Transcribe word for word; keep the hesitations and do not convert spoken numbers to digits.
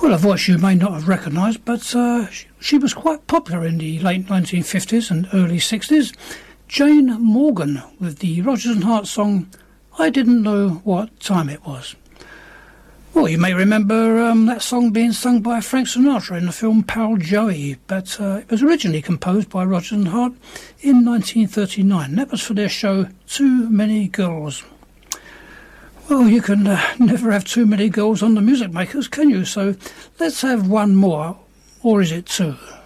Well, a voice you may not have recognised, but uh, she was quite popular in the late nineteen fifties and early sixties. Jane Morgan with the Rodgers and Hart song I Didn't Know What Time It Was. Well, you may remember um, that song being sung by Frank Sinatra in the film Pal Joey, but uh, it was originally composed by Rodgers and Hart in nineteen thirty-nine. That was for their show Too Many Girls. Well, you can uh, never have too many girls on the Music Makers, can you? So let's have one more, or is it two?